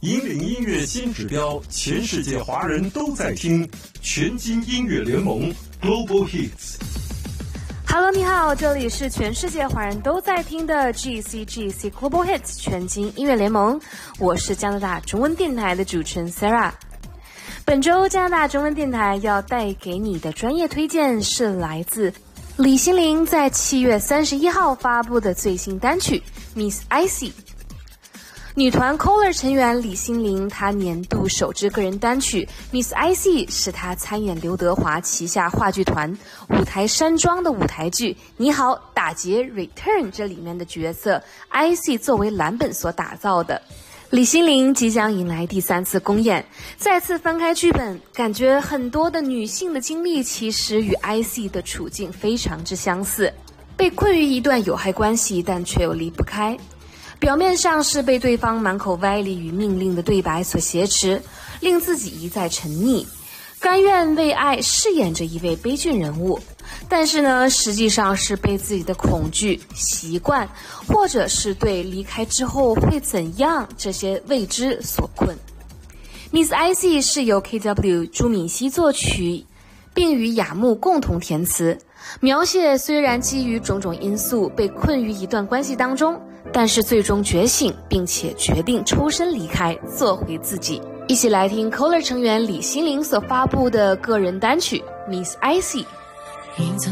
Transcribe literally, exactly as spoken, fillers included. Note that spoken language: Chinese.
引领音乐新指标，全世界华人都在听，全金音乐联盟 Global Hits。Hello， 你好，这里是全世界华人都在听的 G C G C Global Hits 全金音乐联盟，我是加拿大中文电台的主持人 Sarah。本周加拿大中文电台要带给你的专业推荐是来自李心凌在七月三十一号发布的最新单曲 Miss Icy。女团 Color 成员李心凌，她年度首支个人单曲 Miss Icy 是她参演刘德华旗下话剧团舞台山庄的舞台剧《你好，打劫 Return》这里面的角色 Icy 作为蓝本所打造的。李心凌即将迎来第三次公演，再次翻开剧本，感觉很多的女性的经历其实与 Icy 的处境非常之相似，被困于一段有害关系，但却又离不开。表面上是被对方满口歪理与命令的对白所挟持，令自己一再沉溺，甘愿为爱饰演着一位悲剧人物，但是呢，实际上是被自己的恐惧、习惯，或者是对离开之后会怎样这些未知所困。Miss Icy 是由 K W 朱敏熙作曲，并与雅木共同填词，描写虽然基于种种因素被困于一段关系当中，但是最终觉醒，并且决定抽身离开，做回自己。一起来听 Color 成员李心凌所发布的个人单曲 Miss Icy。 隐藏